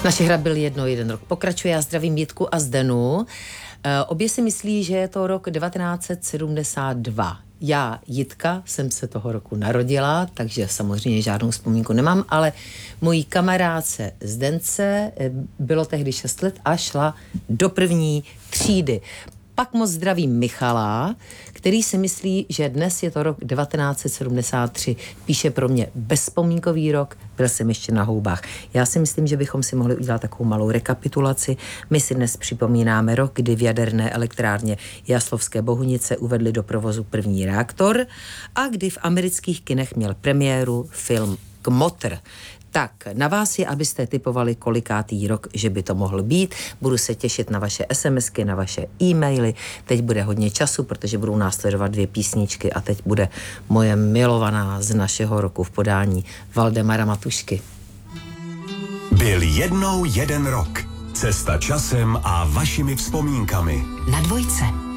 Naše hra byl jeden rok. Pokračuje, já zdravím Jitku a Zdenu. Obě si myslí, že je to rok 1972. Já, Jitka, jsem se toho roku narodila, takže samozřejmě žádnou vzpomínku nemám, ale mojí kamarádce Zdence bylo tehdy 6 let a šla do 1. třídy. Pak moc zdravím Michala, který si myslí, že dnes je to rok 1973. Píše pro mě bezpomínkový rok, byl jsem ještě na houbách. Já si myslím, že bychom si mohli udělat takovou malou rekapitulaci. My si dnes připomínáme rok, kdy v jaderné elektrárně Jaslovské Bohunice uvedli do provozu první reaktor a kdy v amerických kinech měl premiéru film Kmotr. Tak, na vás je, abyste typovali, kolikátý rok, že by to mohl být. Budu se těšit na vaše SMSky, na vaše e-maily. Teď bude hodně času, protože budou následovat 2 písničky a teď bude moje milovaná z našeho roku v podání Valdemara Matušky. Byl jednou jeden rok. Cesta časem a vašimi vzpomínkami. Na Dvojce.